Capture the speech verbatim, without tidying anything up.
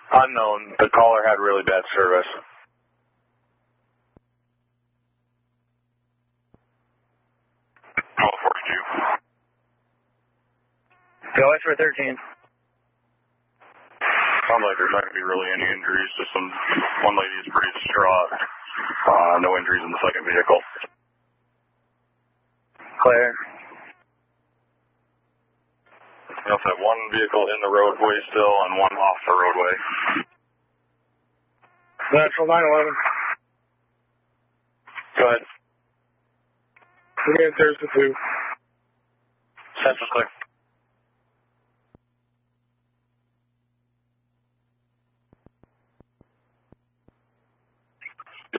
Unknown. The caller had really bad service. twelve forty-two. Go X for thirteen. Sounds like there's not going to be really any injuries. Just some, one lady is pretty distraught. Uh, no injuries in the second vehicle. Clear. We also have one vehicle in the roadway still and one off the roadway. Natural nine eleven. Go ahead. We're getting Thursday two. Central clear.